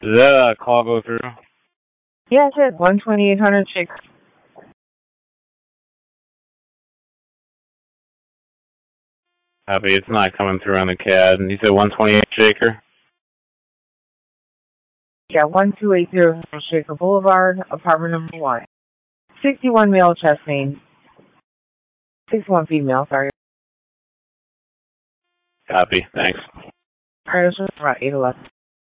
Did that call go through? Yeah, it did. 12800 Shaker. Copy. It's not coming through on the CAD. And you said 128 Shaker? Yeah, 1280 Shaker Boulevard, apartment number 1. 61 male chest name. 61 female, sorry. Copy. Thanks. Alright, this was about 811.